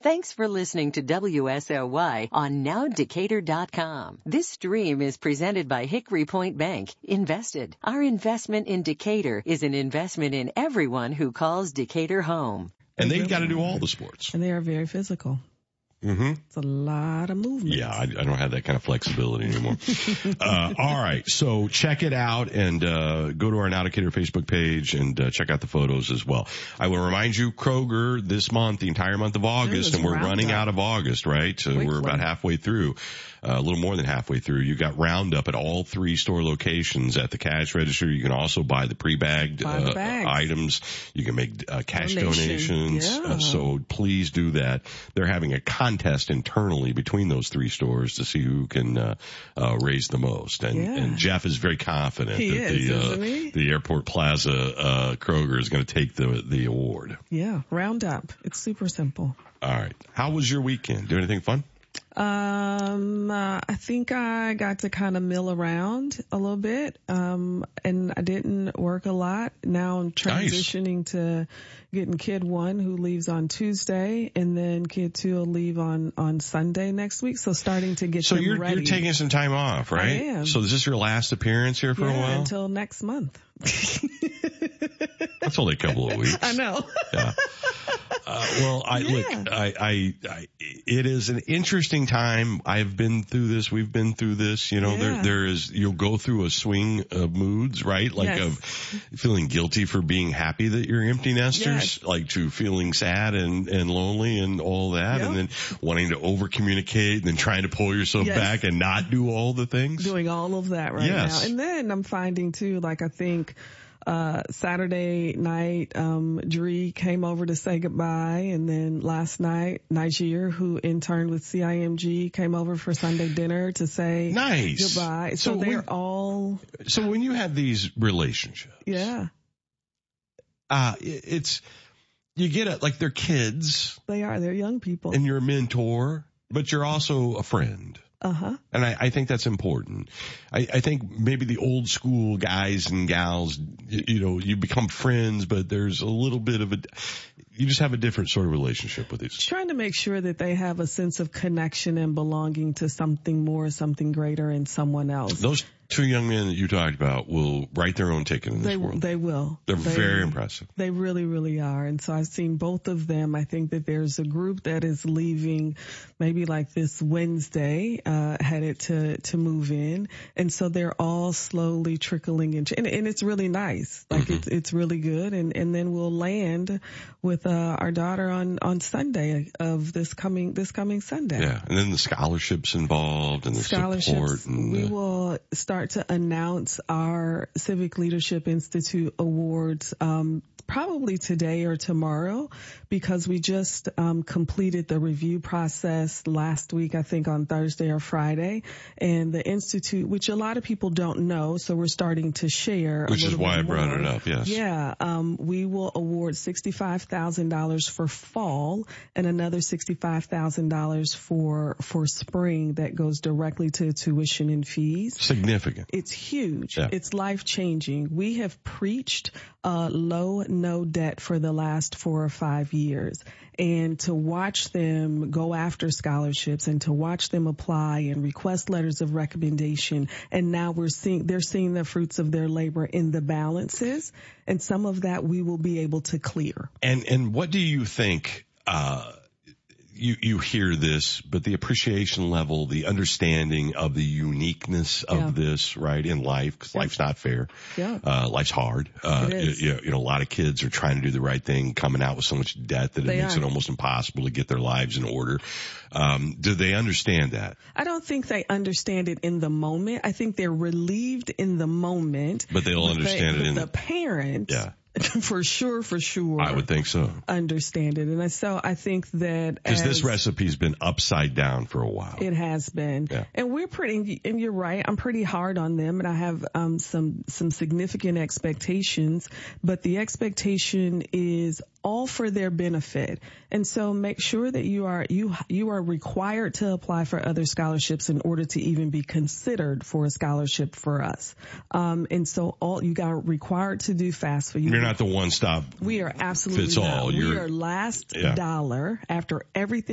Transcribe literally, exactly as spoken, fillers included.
Thanks for listening to W S L Y on now decatur dot com. This stream is presented by Hickory Point Bank. Invested. Our investment in Decatur is an investment in everyone who calls Decatur home. And they've got to do all the sports. And they are very physical. Mm-hmm. It's a lot of movement. Yeah, I, I don't have that kind of flexibility anymore. uh, all right, so check it out and uh, go to our Now Decatur Facebook page and uh, check out the photos as well. I will remind you, Kroger, this month, the entire month of August, and we're running out of August, right? So we're about halfway through, uh, a little more than halfway through. You got Roundup at all three store locations at the cash register. You can also buy the pre-bagged uh, items. You can make uh, cash Donation. donations. Yeah. Uh, so please do that. They're having a contest Contest internally between those three stores to see who can uh, uh, raise the most, and, yeah. and Jeff is very confident he that is, the isn't uh, he? the Airport Plaza uh, Kroger is going to take the the award. Yeah, Roundup. It's super simple. All right, how was your weekend? Do anything fun? Um, uh, I think I got to kind of mill around a little bit, um, and I didn't work a lot. Now I'm transitioning nice. to getting kid one who leaves on Tuesday, and then kid two will leave on, on Sunday next week. So starting to get so them you're, ready. you're taking some time off, right? I am. So is this your last appearance here for yeah, a while? Until next month. That's only a couple of weeks. I know. Yeah. Uh, well, I yeah. look, I, I, I, it is an interesting time. I've been through this. We've been through this. You know, yeah. there, there is, you'll go through a swing of moods, right? Like yes. of feeling guilty for being happy that you're empty nesters, yes. like to feeling sad and, and lonely and all that. Yep. And then wanting to over communicate and then trying to pull yourself yes. back and not do all the things. Doing all of that right yes. now. And then I'm finding too, like I think, Uh, Saturday night, um, Dree came over to say goodbye. And then last night, Niger, who interned with C I M G, came over for Sunday dinner to say nice. goodbye. So, so they're when, all. So when you have these relationships. Yeah. Uh, it's, you get it, like they're kids. They are, they're young people. And you're a mentor, but you're also a friend. Uh-huh. And I, I think that's important. I, I think maybe the old school guys and gals, you, you know, you become friends, but there's a little bit of a, you just have a different sort of relationship with these. Trying to make sure that they have a sense of connection and belonging to something more, something greater and someone else. Those two young men that you talked about will write their own ticket in this they, world. They will. They're they, very impressive. They really, really are. And so I've seen both of them. I think that there's a group that is leaving maybe like this Wednesday, uh, headed to, to move in. And so they're all slowly trickling in. And, and it's really nice. Like mm-hmm. it's, it's really good. And, and then we'll land with, uh, our daughter on, on Sunday of this coming, this coming Sunday. Yeah. And then the scholarships involved and the scholarships, support. And, we uh, will start to announce our Civic Leadership Institute awards um probably today or tomorrow, because we just um completed the review process last week, I think on Thursday or Friday. And the Institute, which a lot of people don't know, so we're starting to share. Which is why I brought more. it up, yes. Yeah, um we will award sixty-five thousand dollars for fall and another sixty-five thousand dollars for for spring that goes directly to tuition and fees. Significant. It's huge. Yeah. It's life-changing. We have preached uh low, no debt for the last four or five years. And to watch them go after scholarships and to watch them apply and request letters of recommendation. And now we're seeing, they're seeing the fruits of their labor in the balances. And some of that we will be able to clear. And, and what do you think, uh, You, you hear this, but the appreciation level, the understanding of the uniqueness of yeah. this, right, in life, because yeah. life's not fair. Yeah. Uh, life's hard. Uh, it is. You, you know, a lot of kids are trying to do the right thing, coming out with so much debt that it they makes are. it almost impossible to get their lives in order. Um, do they understand that? I don't think they understand it in the moment. I think they're relieved in the moment. But they'll but understand they, it in the parent. Yeah. For sure, for sure. I would think so. Understand it. And I, so I think that because this recipe's been upside down for a while. It has been. Yeah. And we're pretty, and you're right, I'm pretty hard on them, and I have um some some significant expectations, but the expectation is all for their benefit. And so make sure that you are you you are required to apply for other scholarships in order to even be considered for a scholarship for us. Um and so all you got required to do FAFSA. You You're not the one stop. We are absolutely fits not. all. We You're, are last yeah. dollar after everything